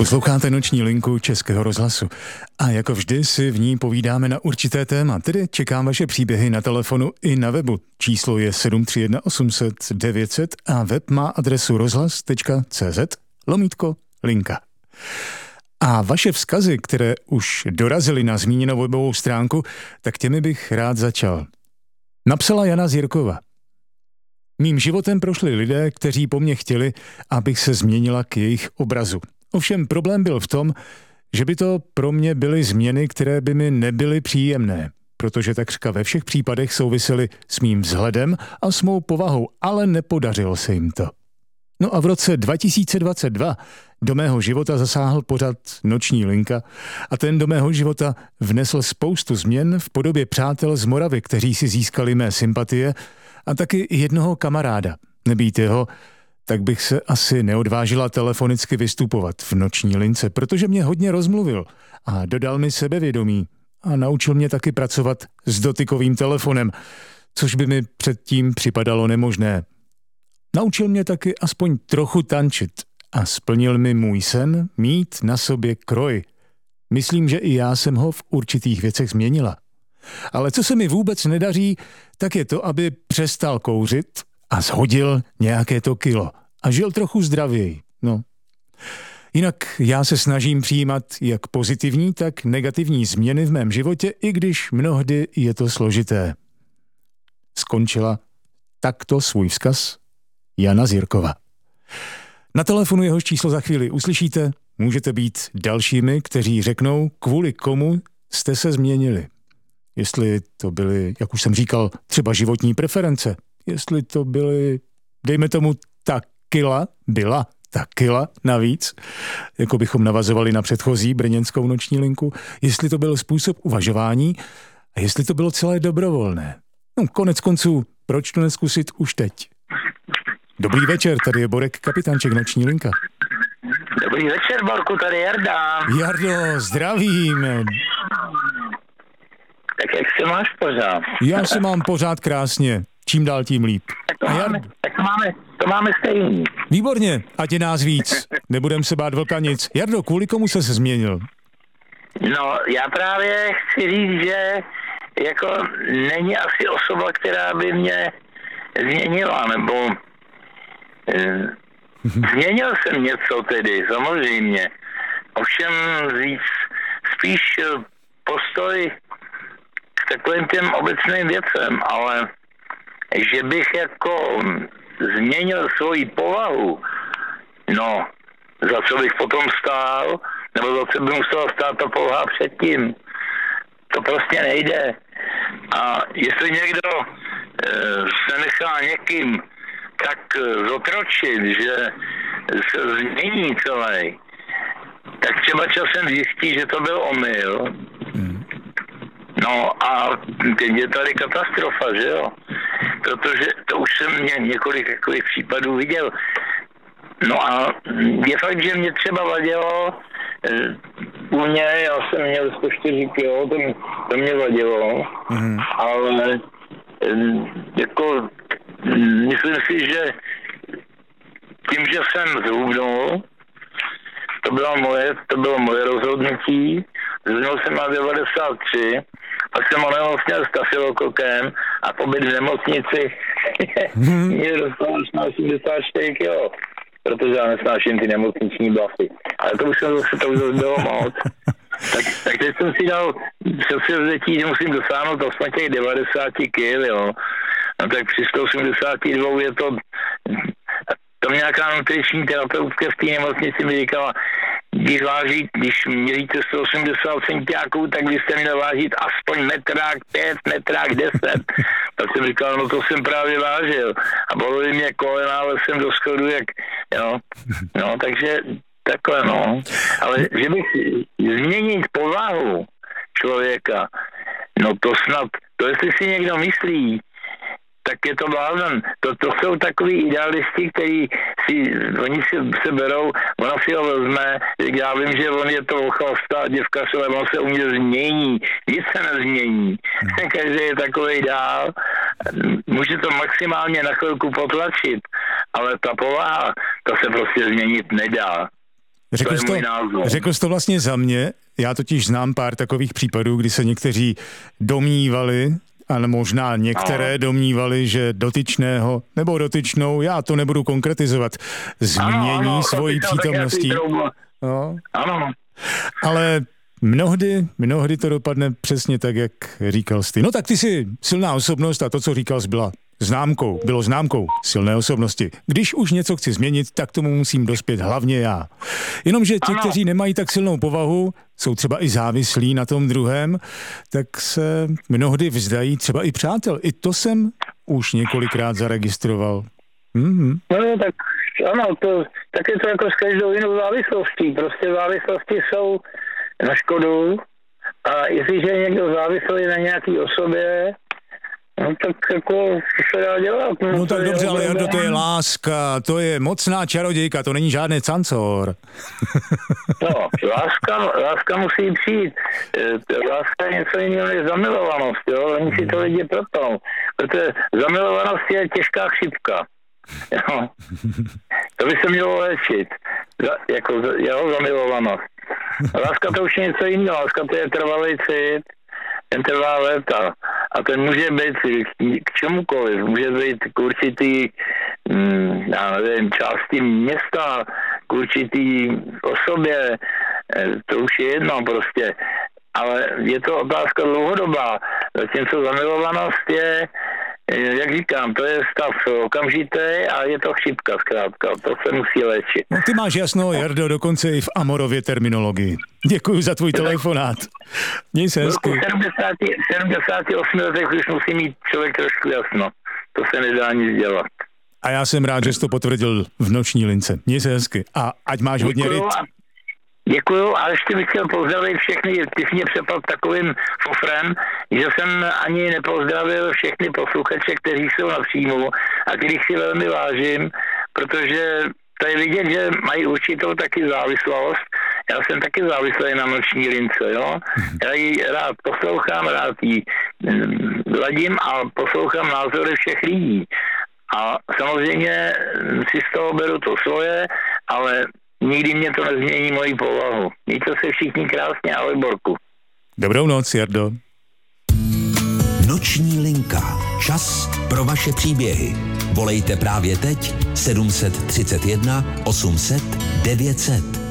Posloucháte Noční linku Českého rozhlasu a jako vždy si v ní povídáme na určité téma, tedy čekám vaše příběhy na telefonu i na webu. Číslo je 731 800 900 a web má adresu rozhlas.cz/linka. A vaše vzkazy, které už dorazily na zmíněnou webovou stránku, tak těmi bych rád začal. Napsala Jana z Jirkova. Mým životem prošli lidé, kteří po mně chtěli, abych se změnila k jejich obrazu. Ovšem problém byl v tom, že by to pro mě byly změny, které by mi nebyly příjemné, protože takřka ve všech případech souvisely s mým vzhledem a s mou povahou, ale nepodařilo se jim to. No a v roce 2022 do mého života zasáhl pořad Noční linka a ten do mého života vnesl spoustu změn v podobě přátel z Moravy, kteří si získali mé sympatie a taky jednoho kamaráda. Nebýt jeho, tak bych se asi neodvážila telefonicky vystupovat v Noční lince, protože mě hodně rozmluvil a dodal mi sebevědomí a naučil mě taky pracovat s dotykovým telefonem, což by mi předtím připadalo nemožné. Naučil mě taky aspoň trochu tančit a splnil mi můj sen mít na sobě kroj. Myslím, že i já jsem ho v určitých věcech změnila. Ale co se mi vůbec nedaří, tak je to, aby přestal kouřit a shodil nějaké to kilo a žil trochu zdravěji. No. Jinak já se snažím přijímat jak pozitivní, tak negativní změny v mém životě, i když mnohdy je to složité. Skončila takto svůj vzkaz Jana z Jirkova. Na telefonu jehož číslo za chvíli uslyšíte, můžete být dalšími, kteří řeknou, kvůli komu jste se změnili. Jestli to byly, jak už jsem říkal, třeba životní preference, jestli to byly, dejme tomu, ta kila navíc, jako bychom navazovali na předchozí brněnskou Noční linku, jestli to byl způsob uvažování a jestli to bylo celé dobrovolné. No, konec konců, proč to neskusit už teď? Dobrý večer, tady je Borek Kapitánček, Noční linka. Dobrý večer, Borku, tady Jarda. Jardo, zdravím. Tak jak se máš pořád? Já se mám pořád krásně, čím dál tím líp. To máme stejný. Výborně, ať je nás víc, nebudem se bát vlka nic. Jardo, kvůli komu se změnil? No, já právě chci říct, že jako není asi osoba, která by mě změnila, nebo změnil jsem něco tedy, samozřejmě. Ovšem spíš postoj k takovým těm obecným věcem, ale že bych jako změnil svoji povahu, no, za co bych potom stál, nebo za co by musela stát ta povaha předtím, to prostě nejde. A jestli někdo se nechá někým tak zotročit, že se změní celý, tak třeba časem zjistí, že to byl omyl. No a teď je tady katastrofa, že jo? Protože to už jsem několik takových případů viděl. No a je fakt, že mě třeba vadilo, u mě, já jsem měl 104 kilo, to mě vadilo, ale jako myslím si, že tím, že jsem zhubnul, to bylo moje rozhodnutí, zhubnul jsem na 93, pak jsem onemocněl stafilokokem a pobyt v nemocnici mě dostal až na 84 kilo, protože já nesnáším ty nemocniční blafy. Ale to už bylo moc. Tak teď jsem si dal předsevzetí, že musím dosáhnout aspoň těch 90 kg, jo. No tak při 182 je to nějaká nutriční terapeutka v té nemocnici mi říkala, když měříte 180 centiáků, tak byste měli vážit aspoň metrák 5, metrák 10. Tak jsem říkal, no to jsem právě vážil. A bolely mě kolena, ale jsem do schodu, jak, jo. No, takže takhle, no. Ale že bych změnit povahu člověka, no to snad, to jestli si někdo myslí, tak je to blázen. To jsou takový idealisti, který oni se berou, ona si ho vezme, já vím, že on je to ochlastá děvka, ale on se u mě změní, nic se nezmění. Každý je takovej dál, může to maximálně na chvilku potlačit, ale ta povaha, to se prostě změnit nedá. Řekl jsi to vlastně za mě, já totiž znám pár takových případů, kdy se někteří domnívali, ale možná některé domnívali, že dotyčného nebo dotyčnou, já to nebudu konkretizovat, změní svojí přítomností. No. Ano. Ale mnohdy to dopadne přesně tak, jak říkal jsi. No tak ty jsi silná osobnost a to, co říkal jsi, bylo známkou silné osobnosti. Když už něco chci změnit, tak tomu musím dospět hlavně já. Jenomže ti, kteří nemají tak silnou povahu, jsou třeba i závislí na tom druhém, tak se mnohdy vzdají třeba i přátel. I to jsem už několikrát zaregistroval. Mm-hmm. No tak ano, tak je to jako s každou jinou závislostí. Prostě závislosti jsou na škodu a jestliže je někdo závislý na nějaký osobě, no tak jako se dá dělat. No tak dobře, ale Jardo, to je láska, to je mocná čarodějka, to není žádný cancor. No, láska musí přijít. Láska je něco jiného než zamilovanost, jo? Oni si to lidi proto. Protože zamilovanost je těžká chřipka. Jo? To by se mělo léčit. Jako jeho zamilovanost. Láska to už je něco jiného. Láska to je trvalý cit. Ten trvá léta. A ten může být k čemukoliv. Může být k určitý, já nevím, části města, k určitý osobě. To už je jedno prostě. Ale je to otázka dlouhodobá. Zatímco zamilovanost je, jak říkám, to je stav okamžitý a je to chřipka zkrátka. To se musí léčit. No, ty máš jasno, Jardo, dokonce i v Amorově terminologii. Děkuji za tvůj telefonát. Měj se hezky. V 78 letech už musí mít člověk trošku jasno. To se nedá nic dělat. A já jsem rád, že jsi to potvrdil v noční lince. Měj se hezky. A ať máš hodně ryb. Děkuju a ještě bych chtěl pozdravit všechny, ty jsi mě přepal takovým fofrem, že jsem ani nepozdravil všechny posluchače, kteří jsou na příjmu a kterých si velmi vážím, protože to je vidět, že mají určitou taky závislost. Já jsem taky závislý na noční lince, jo. Já ji rád poslouchám, rád ji ladím a poslouchám názory všech lidí. A samozřejmě si z toho beru to svoje, ale nikdy mě to nezmění moji povahu. Mějte se všichni krásně, ahoj Borku. Dobrou noc, Jardo. Noční linka. Čas pro vaše příběhy. Volejte právě teď 731 800 900.